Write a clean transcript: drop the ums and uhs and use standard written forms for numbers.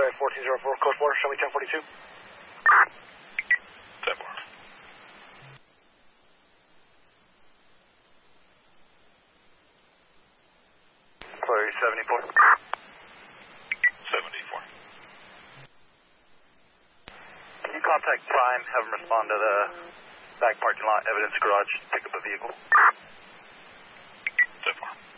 1404, code 4, show me 1042. 10-4. Query 74. 74. Can you contact Prime, have them respond to the back parking lot, evidence garage, pick up a vehicle? 10-4.